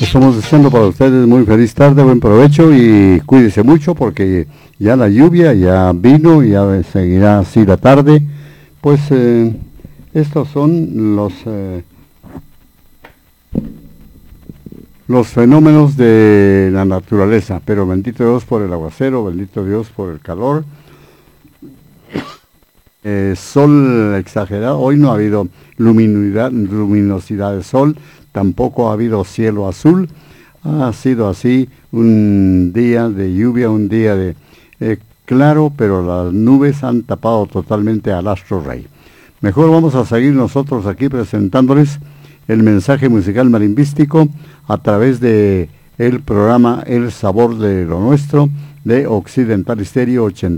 Estamos deseando para ustedes muy feliz tarde, buen provecho y cuídese mucho porque ya la lluvia ya vino y ya seguirá así la tarde. Pues estos son los fenómenos de la naturaleza, pero bendito Dios por el aguacero, bendito Dios por el calor. Sol exagerado, hoy no ha habido luminosidad de sol, tampoco ha habido cielo azul, ha sido así un día de lluvia, un día de claro, pero las nubes han tapado totalmente al astro rey. Mejor vamos a seguir nosotros aquí presentándoles el mensaje musical marimbístico a través de el programa El Sabor de lo Nuestro de Occidental Estéreo 89.